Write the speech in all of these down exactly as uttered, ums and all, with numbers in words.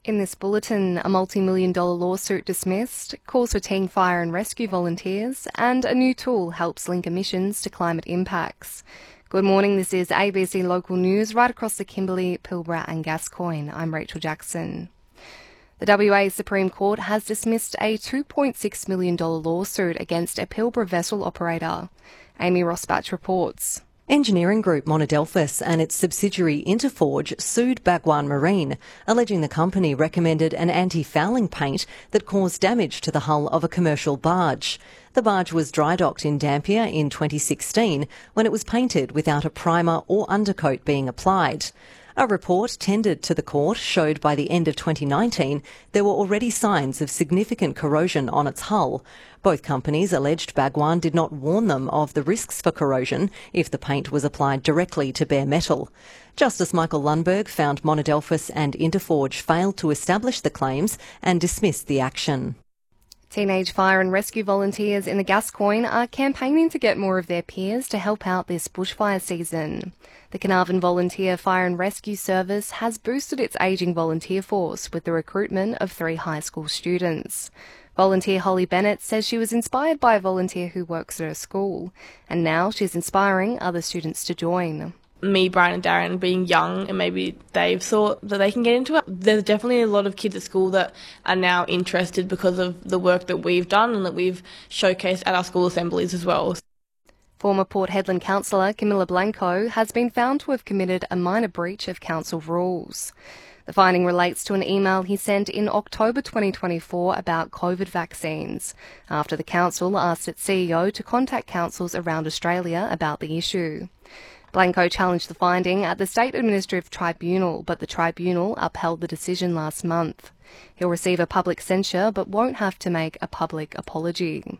In this bulletin, a multi-million dollar lawsuit dismissed, calls for teen fire and rescue volunteers, and a new tool helps link emissions to climate impacts. Good morning, this is A B C Local News right across the Kimberley, Pilbara and Gascoyne. I'm Rachel Jackson. The W A Supreme Court has dismissed a two point six million dollars lawsuit against a Pilbara vessel operator. Amy Rosbach reports. Engineering group Monadelphous and its subsidiary Interforge sued Bhagwan Marine, alleging the company recommended an anti-fouling paint that caused damage to the hull of a commercial barge. The barge was dry docked in Dampier in twenty sixteen when it was painted without a primer or undercoat being applied. A report tendered to the court showed by the end of twenty nineteen there were already signs of significant corrosion on its hull. Both companies alleged Bhagwan did not warn them of the risks for corrosion if the paint was applied directly to bare metal. Justice Michael Lundberg found Monadelphous and Interforge failed to establish the claims and dismissed the action. Teenage fire and rescue volunteers in the Gascoyne are campaigning to get more of their peers to help out this bushfire season. The Carnarvon Volunteer Fire and Rescue Service has boosted its ageing volunteer force with the recruitment of three high school students. Volunteer Holly Bennett says she was inspired by a volunteer who works at her school, and now she's inspiring other students to join. Me, Brian and Darren being young and maybe they've thought that they can get into it. There's definitely a lot of kids at school that are now interested because of the work that we've done and that we've showcased at our school assemblies as well. Former Port Hedland councillor Camilla Blanco has been found to have committed a minor breach of council rules. The finding relates to an email he sent in October twenty twenty-four about COVID vaccines, after the council asked its C E O to contact councils around Australia about the issue. Blanco challenged the finding at the State Administrative Tribunal, but the tribunal upheld the decision last month. He'll receive a public censure but won't have to make a public apology.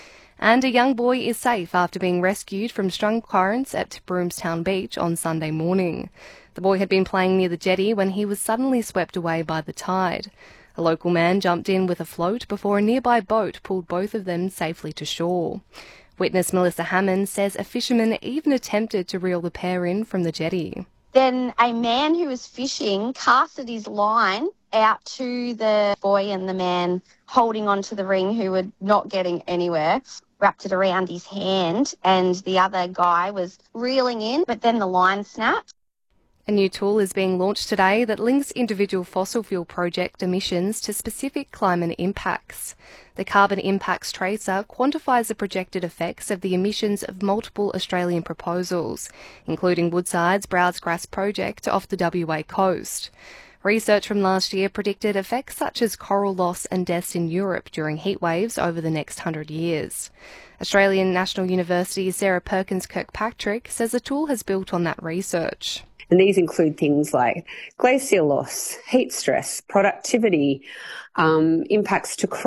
And a young boy is safe after being rescued from strong currents at Broomstown Beach on Sunday morning. The boy had been playing near the jetty when he was suddenly swept away by the tide. A local man jumped in with a float before a nearby boat pulled both of them safely to shore. Witness Melissa Hammond says a fisherman even attempted to reel the pair in from the jetty. Then a man who was fishing casted his line out to the boy and the man holding onto the ring who were not getting anywhere, wrapped it around his hand, and the other guy was reeling in, but then the line snapped. A new tool is being launched today that links individual fossil fuel project emissions to specific climate impacts. The Carbon Impacts Tracer quantifies the projected effects of the emissions of multiple Australian proposals, including Woodside's Browse Grass project off the W A coast. Research from last year predicted effects such as coral loss and deaths in Europe during heatwaves over the next hundred years. Australian National University's Sarah Perkins Kirkpatrick says the tool has built on that research. And these include things like glacier loss, heat stress, productivity, um, impacts to crops,